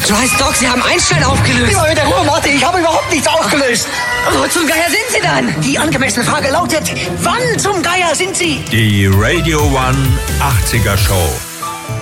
Du heißt Doc, Sie haben Einstein aufgelöst. Immer mit der Ruhe, Martin. Ich habe überhaupt nichts aufgelöst. Wo zum Geier sind Sie dann? Die angemessene Frage lautet, wann zum Geier sind Sie? Die Radio One 80er Show.